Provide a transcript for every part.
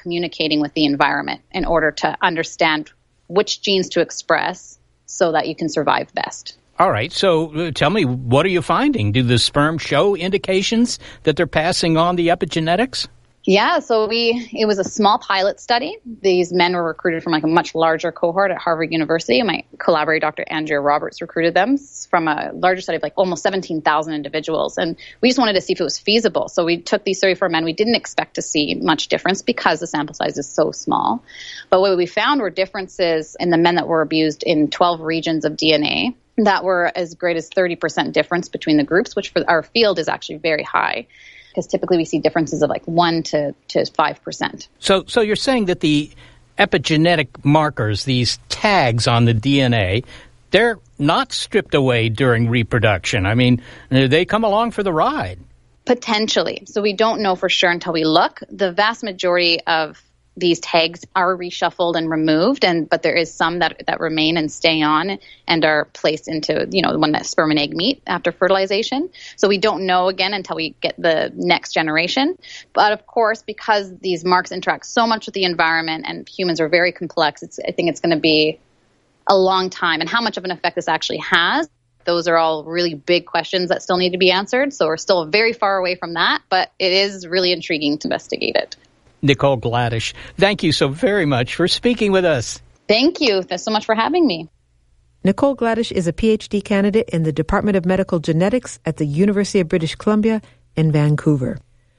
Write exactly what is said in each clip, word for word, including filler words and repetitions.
communicating with the environment in order to understand which genes to express so that you can survive best. All right. So uh, tell me, what are you finding? Do the sperm show indications that they're passing on the epigenetics? Yeah, so we it was a small pilot study. These men were recruited from like a much larger cohort at Harvard University. My collaborator, Doctor Andrea Roberts, recruited them from a larger study of like almost seventeen thousand individuals. And we just wanted to see if it was feasible. So we took these thirty-four men. We didn't expect to see much difference because the sample size is so small. But what we found were differences in the men that were abused in twelve regions of D N A that were as great as thirty percent difference between the groups, which for our field is actually very high. Because typically we see differences of like one to to five percent. So, so you're saying that the epigenetic markers, these tags on the D N A, they're not stripped away during reproduction. I mean, they come along for the ride. Potentially. So we don't know for sure until we look. The vast majority of these tags are reshuffled and removed, and but there is some that that remain and stay on and are placed into, you know, when that sperm and egg meet after fertilization. So we don't know again until we get the next generation. But of course, because these marks interact so much with the environment and humans are very complex, it's, I think it's going to be a long time. And how much of an effect this actually has, those are all really big questions that still need to be answered. So we're still very far away from that, but it is really intriguing to investigate it. Nicole Gladish, thank you so very much for speaking with us. Thank you. Thanks so much for having me. Nicole Gladish is a P H D candidate in the Department of Medical Genetics at the University of British Columbia in Vancouver.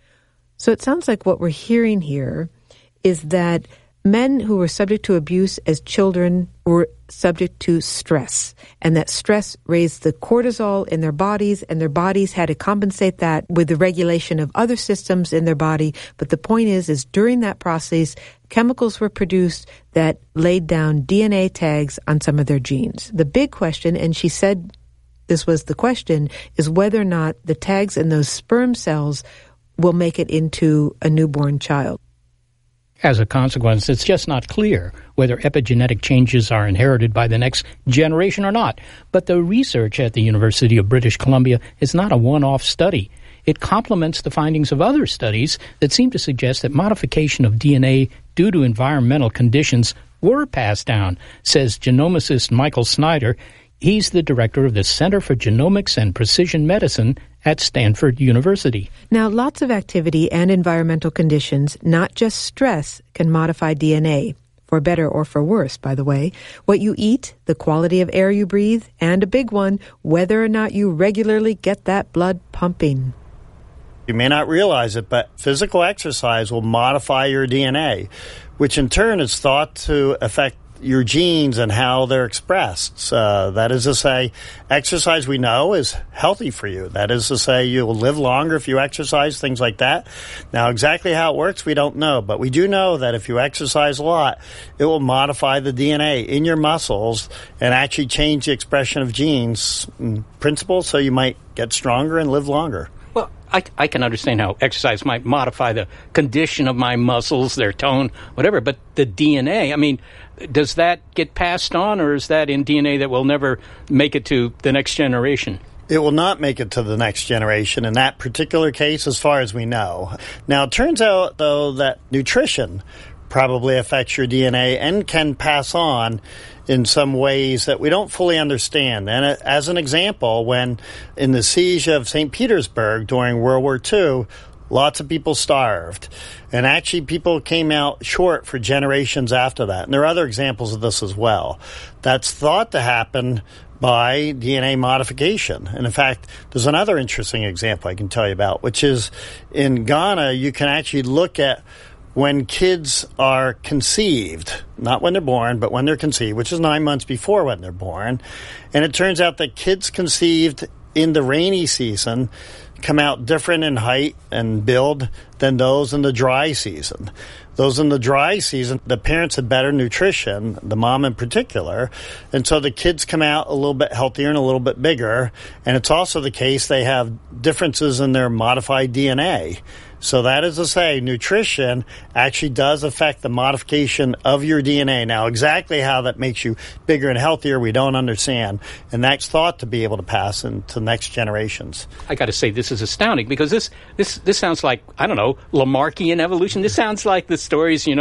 So it sounds like what we're hearing here is that men who were subject to abuse as children were subject to stress, and that stress raised the cortisol in their bodies, and their bodies had to compensate that with the regulation of other systems in their body. But the point is, is during that process, chemicals were produced that laid down D N A tags on some of their genes. The big question, and she said this was the question, is whether or not the tags in those sperm cells will make it into a newborn child. As a consequence, it's just not clear whether epigenetic changes are inherited by the next generation or not. But the research at the University of British Columbia is not a one-off study. It complements the findings of other studies that seem to suggest that modification of D N A due to environmental conditions were passed down, says genomicist Michael Snyder. He's the director of the Center for Genomics and Precision Medicine at Stanford University. Now, lots of activity and environmental conditions, not just stress, can modify D N A, for better or for worse, by the way. What you eat, the quality of air you breathe, and a big one, whether or not you regularly get that blood pumping. You may not realize it, but physical exercise will modify your D N A, which in turn is thought to affect your genes and how they're expressed. Uh, that is to say, exercise we know is healthy for you. That is to say, you'll live longer if you exercise, things like that. Now, exactly how it works, we don't know, but we do know that if you exercise a lot, it will modify the D N A in your muscles and actually change the expression of genes in principle, so you might get stronger and live longer. Well, I, I can understand how exercise might modify the condition of my muscles, their tone, whatever, but the D N A, I mean, does that get passed on, or is that in D N A that will never make it to the next generation? It will not make it to the next generation in that particular case, as far as we know. Now, it turns out, though, that nutrition probably affects your D N A and can pass on in some ways that we don't fully understand. And as an example, when in the siege of Saint Petersburg during World War Two, lots of people starved. And actually, people came out short for generations after that. And there are other examples of this as well. That's thought to happen by D N A modification. And in fact, there's another interesting example I can tell you about, which is in Ghana, you can actually look at when kids are conceived, not when they're born, but when they're conceived, which is nine months before when they're born. And it turns out that kids conceived in the rainy season come out different in height and build than those in the dry season. Those in the dry season, the parents had better nutrition, the mom in particular, and so the kids come out a little bit healthier and a little bit bigger. And it's also the case they have differences in their modified D N A. So that is to say, nutrition actually does affect the modification of your D N A. Now, exactly how that makes you bigger and healthier, we don't understand. And that's thought to be able to pass into next generations. I got to say, this is astounding because this, this, this sounds like, I don't know, Lamarckian evolution. This sounds like the stories, you know,